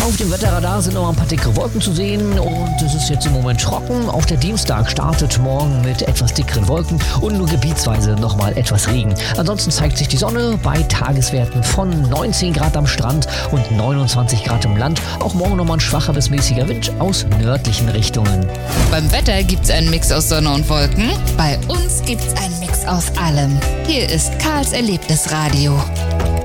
Auf dem Wetterradar sind noch ein paar dickere Wolken zu sehen und es ist jetzt im Moment trocken. Auch der Dienstag startet morgen mit etwas dickeren Wolken und nur gebietsweise nochmal etwas Regen. Ansonsten zeigt sich die Sonne bei Tageswerten von 19 Grad am Strand und 29 Grad im Land. Auch morgen nochmal ein schwacher bis mäßiger Wind aus nördlichen Richtungen. Beim Wetter gibt's einen Mix aus Sonne und Wolken. Bei uns gibt's einen Mix aus allem. Hier ist Karls Erlebnisradio.